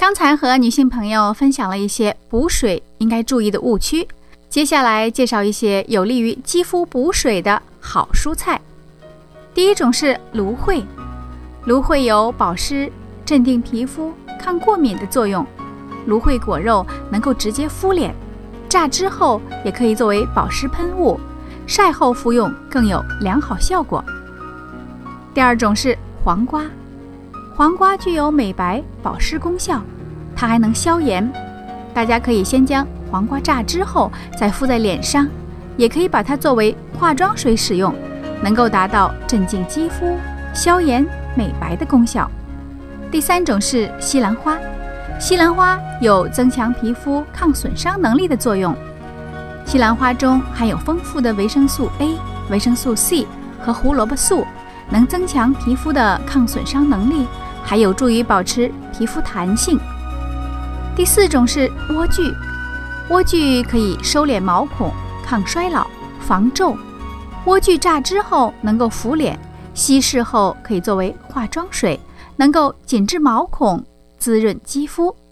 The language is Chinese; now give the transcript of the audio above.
刚才和女性朋友分享了一些补水应该注意的误区，接下来介绍一些有利于肌肤补水的好蔬菜。第一种是芦荟，芦荟有保湿、镇定皮肤、抗过敏的作用。芦荟果肉能够直接敷脸，榨汁后也可以作为保湿喷雾，晒后服用更有良好效果。第二种是黄瓜，黄瓜具有美白保湿功效，它还能消炎。大家可以先将黄瓜榨汁后再敷在脸上，也可以把它作为化妆水使用，能够达到镇静肌肤、消炎美白的功效。第三种是西兰花，西兰花有增强皮肤抗损伤能力的作用。西兰花中含有丰富的维生素 A、维生素 C 和胡萝卜素，能增强皮肤的抗损伤能力，还有助于保持皮肤弹性。第四种是莴苣，莴苣可以收敛毛孔、抗衰老、防皱。莴苣榨汁后能够敷脸，稀释后可以作为化妆水，能够紧致毛孔、滋润肌肤。